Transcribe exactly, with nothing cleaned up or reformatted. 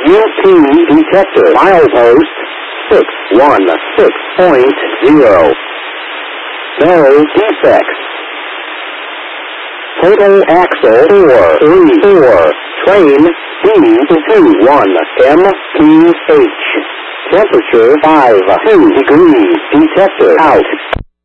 U P detector. Milepost six one six point zero. No defects. Total axle four three four. Train D two one M P H. Temperature five two degrees. Detector out.